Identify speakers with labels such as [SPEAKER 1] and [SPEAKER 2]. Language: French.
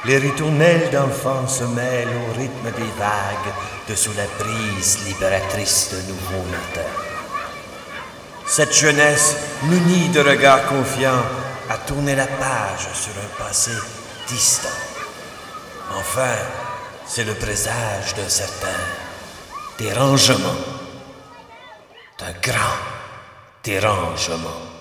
[SPEAKER 1] Les ritournelles d'enfants se mêlent au rythme des vagues de sous la brise libératrice de nouveaux matins. Cette jeunesse, munie de regards confiants, a tourné la page sur un passé distant. Enfin, c'est le présage d'un certain dérangement, d'un grand dérangement.